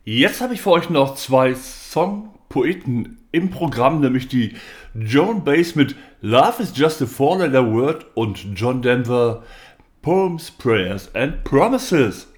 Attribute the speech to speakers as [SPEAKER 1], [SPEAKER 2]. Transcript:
[SPEAKER 1] Jetzt habe ich für euch noch zwei Songpoeten im Programm, nämlich die Joan Baez mit Love is Just a Four-Letter Word und John Denver Poems, Prayers and Promises.